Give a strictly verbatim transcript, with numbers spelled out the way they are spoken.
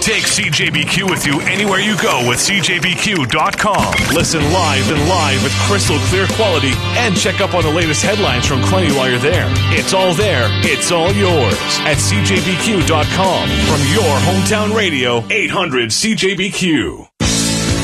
Take C J B Q with you anywhere you go with C J B Q dot com. Listen live and live with crystal clear quality and check up on the latest headlines from Quinny while you're there. It's all there. It's all yours at C J B Q dot com. From your hometown radio, eight hundred C J B Q.